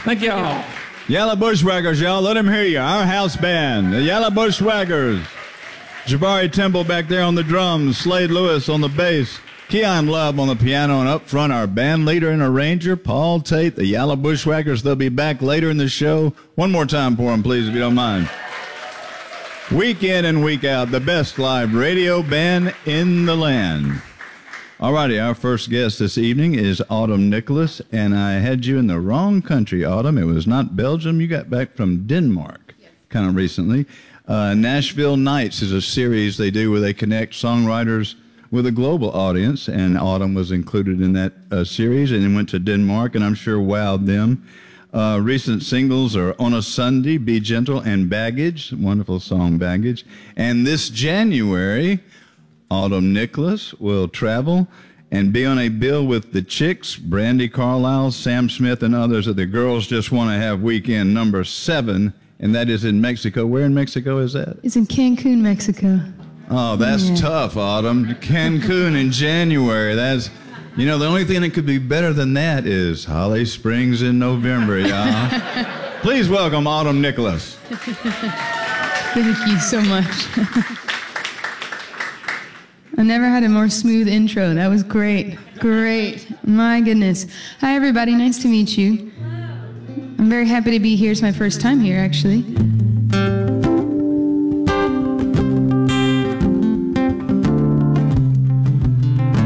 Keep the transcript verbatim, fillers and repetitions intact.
Thank y'all. Yellow Bushwhackers, y'all. Let them hear you. Our house band, the Yellow Bushwhackers. Jabari Temple back there on the drums, Slade Lewis on the bass, Keon Love on the piano, and up front our band leader and arranger, Paul Tate, the Yellow Bushwhackers. They'll be back later in the show. One more time for them, please, if you don't mind. Week in and week out, the best live radio band in the land. All righty, our first guest this evening is Autumn Nicholas, and I had you in the wrong country, Autumn. It was not Belgium. You got back from Denmark yes. kind of recently. Uh, Nashville Nights is a series they do where they connect songwriters with a global audience, and Autumn was included in that uh, series, and then went to Denmark, and I'm sure wowed them. Uh, recent singles are On a Sunday, Be Gentle, and Baggage, wonderful song, Baggage. And this January, Autumn Nicholas will travel and be on a bill with the Chicks, Brandi Carlile, Sam Smith, and others at the Girls Just Want to Have Weekend number seven, and that is in Mexico. Where in Mexico is that? It's in Cancun, Mexico. Oh, that's yeah. tough, Autumn. Cancun in January. That's, you know, the only thing that could be better than that is Holly Springs in November, y'all. Please welcome Autumn Nicholas. Thank you so much. I never had a more smooth intro. That was great. Great. My goodness. Hi, everybody. Nice to meet you. I'm very happy to be here. It's my first time here, actually.